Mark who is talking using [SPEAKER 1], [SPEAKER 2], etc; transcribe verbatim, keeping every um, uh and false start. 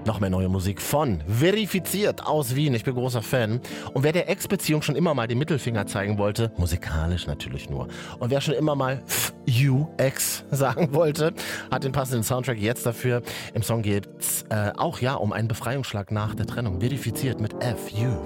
[SPEAKER 1] Noch mehr neue Musik von Verifiziert aus Wien. Ich bin großer Fan. Und wer der Ex-Beziehung schon immer mal den Mittelfinger zeigen wollte, musikalisch natürlich nur, und wer schon immer mal F you Ex sagen wollte, hat den passenden Soundtrack jetzt dafür. Im Song geht's äh, auch ja um einen Befreiungsschlag nach der Trennung. Verifiziert mit F you.